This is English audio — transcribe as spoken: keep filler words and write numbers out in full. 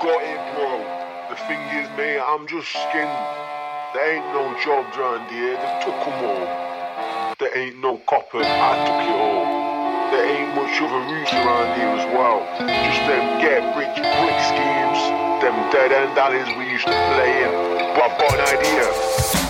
got it, bro. The thing is, mate, I'm just skinned. There ain't no jobs around here, they took them all. There ain't no copper, I took it all. There ain't much of a roots around here as well. Just them get rich quick schemes, them dead end alleys we used to play in. But I've got an idea.